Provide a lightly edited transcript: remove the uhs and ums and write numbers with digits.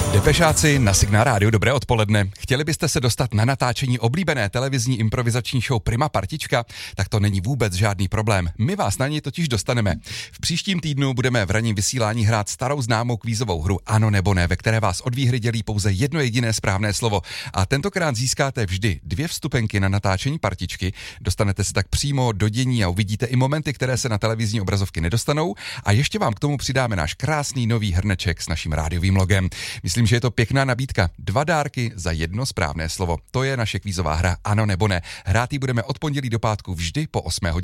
Depešáci na Signál Rádiu, dobré odpoledne. Chtěli byste se dostat na natáčení oblíbené televizní improvizační show Prima Partička? Tak to není vůbec žádný problém. My vás na něj totiž dostaneme. V příštím týdnu budeme v ranním vysílání hrát starou známou kvízovou hru Ano nebo ne, ve které vás od výhry dělí pouze jedno jediné správné slovo. A tentokrát získáte vždy 2 vstupenky na natáčení partičky. Dostanete se tak přímo do dění a uvidíte i momenty, které se na televizní obrazovky nedostanou. A ještě vám k tomu přidáme náš krásný nový hrneček s naším rádiovým logem. Myslím, že je to pěkná nabídka. 2 dárky za jedno správné slovo. To je naše kvízová hra Ano nebo ne. Hrát ji budeme od pondělí do pátku vždy po 8 hodině.